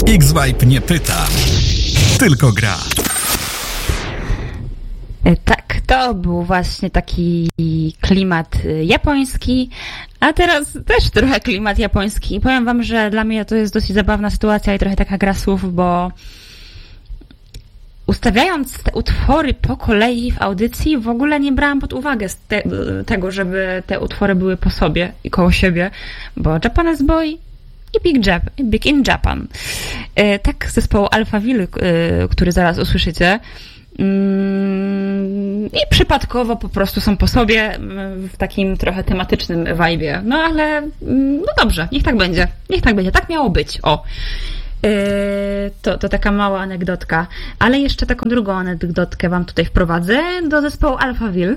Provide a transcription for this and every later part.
X-Vibe nie pyta, tylko gra. Tak, to był właśnie taki klimat japoński, a teraz też trochę klimat japoński. I powiem wam, że dla mnie to jest dosyć zabawna sytuacja i trochę taka gra słów, bo ustawiając te utwory po kolei w audycji, w ogóle nie brałam pod uwagę tego, żeby te utwory były po sobie i koło siebie, bo Japanese Boy i Big in Japan. Tak zespołu Alphaville, który zaraz usłyszycie, i przypadkowo po prostu są po sobie w takim trochę tematycznym vibe'ie. No ale no dobrze, niech tak będzie. Tak miało być. To taka mała anegdotka. Ale jeszcze taką drugą anegdotkę wam tutaj wprowadzę do zespołu Alphaville,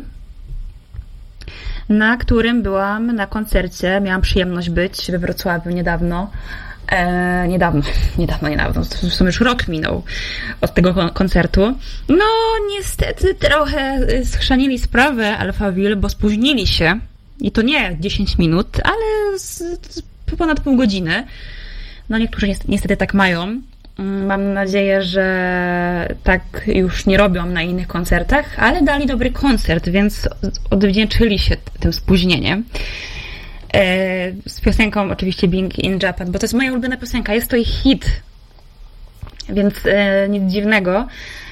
na którym byłam na koncercie. Miałam przyjemność być we Wrocławiu niedawno. Niedawno. W sumie już rok minął od tego koncertu. No, niestety trochę schrzanili sprawę Alphaville, bo spóźnili się. I to nie 10 minut, ale ponad pół godziny. No, niektórzy niestety tak mają. Mam nadzieję, że tak już nie robią na innych koncertach, ale dali dobry koncert, więc odwdzięczyli się tym spóźnieniem. Z piosenką oczywiście Big in Japan, bo to jest moja ulubiona piosenka, jest to ich hit, więc nic dziwnego.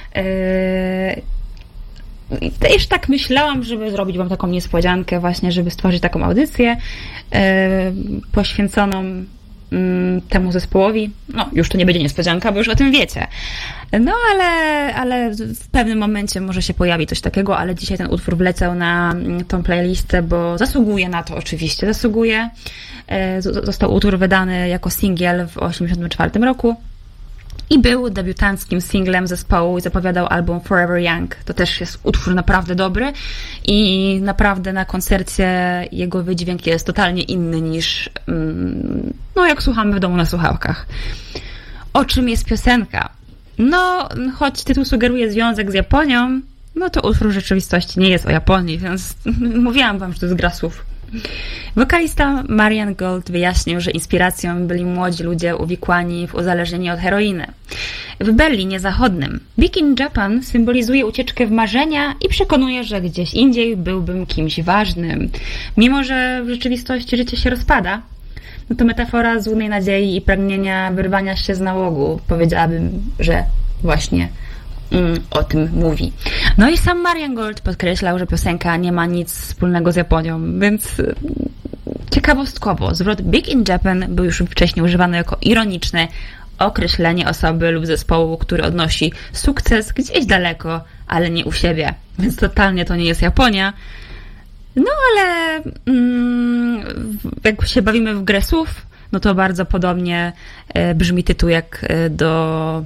Też tak myślałam, żeby zrobić wam taką niespodziankę właśnie, żeby stworzyć taką audycję poświęconą temu zespołowi. No, już to nie będzie niespodzianka, bo już o tym wiecie. No, ale w pewnym momencie może się pojawi coś takiego, ale dzisiaj ten utwór wleciał na tą playlistę, bo zasługuje na to oczywiście. Zasługuje. Został utwór wydany jako singiel w 1984 roku i był debiutanckim singlem zespołu i zapowiadał album Forever Young. To też jest utwór naprawdę dobry i naprawdę na koncercie jego wydźwięk jest totalnie inny niż jak słuchamy w domu na słuchawkach. O czym jest piosenka? No, choć tytuł sugeruje związek z Japonią, no to utwór w rzeczywistości nie jest o Japonii, więc mówiłam wam, że to jest gra słów. Wokalista Marian Gold wyjaśnił, że inspiracją byli młodzi ludzie uwikłani w uzależnienie od heroiny. W Berlinie Zachodnim Big in Japan symbolizuje ucieczkę w marzenia i przekonuje, że gdzieś indziej byłbym kimś ważnym. Mimo że w rzeczywistości życie się rozpada, no to metafora złudnej nadziei i pragnienia wyrwania się z nałogu. Powiedziałabym, że właśnie o tym mówi. No i sam Marian Gold podkreślał, że piosenka nie ma nic wspólnego z Japonią, więc ciekawostkowo zwrot Big in Japan był już wcześniej używany jako ironiczne określenie osoby lub zespołu, który odnosi sukces gdzieś daleko, ale nie u siebie. Więc totalnie to nie jest Japonia. No ale jak się bawimy w grę słów, no to bardzo podobnie brzmi tytuł jak do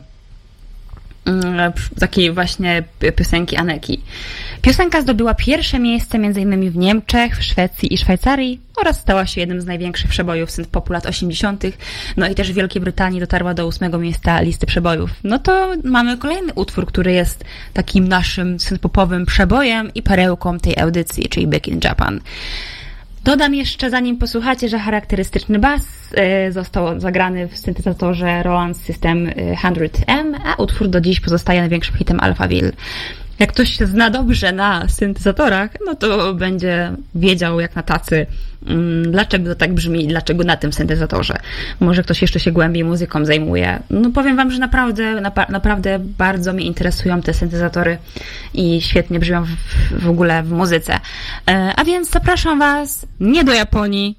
takiej właśnie piosenki Aneki. Piosenka zdobyła pierwsze miejsce m.in. w Niemczech, w Szwecji i Szwajcarii oraz stała się jednym z największych przebojów synth-popu lat 80. No i też w Wielkiej Brytanii dotarła do 8. miejsca listy przebojów. No to mamy kolejny utwór, który jest takim naszym synth-popowym przebojem i perełką tej audycji, czyli Big in Japan. Dodam jeszcze, zanim posłuchacie, że charakterystyczny bas został zagrany w syntezatorze Roland System 100M, a utwór do dziś pozostaje największym hitem Alphaville. Jak ktoś się zna dobrze na syntezatorach, no to będzie wiedział jak na tacy, dlaczego to tak brzmi i dlaczego na tym syntezatorze. Może ktoś jeszcze się głębiej muzyką zajmuje. No powiem wam, że naprawdę bardzo mnie interesują te syntezatory i świetnie brzmią w ogóle w muzyce. A więc zapraszam was nie do Japonii,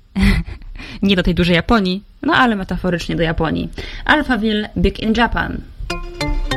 nie do tej dużej Japonii, no ale metaforycznie do Japonii. Alphaville, Big in Japan.